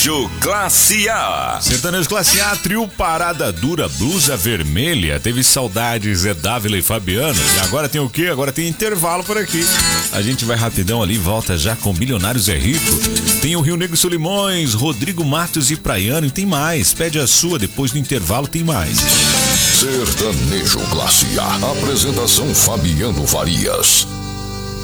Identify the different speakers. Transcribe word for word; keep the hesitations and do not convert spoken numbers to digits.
Speaker 1: Sertanejo Classe A.
Speaker 2: Sertanejo Classe A, trio Parada Dura, Blusa Vermelha. Teve saudades, Zé Dávila e Fabiano. E agora tem o quê? Agora tem intervalo por aqui. A gente vai rapidão ali, volta já com Milionários é Rico. Tem o Rio Negro e Solimões, Rodrigo Matos e Praiano. E tem mais. Pede a sua, depois do intervalo tem mais.
Speaker 1: Sertanejo Classe A. Apresentação Fabiano Farias.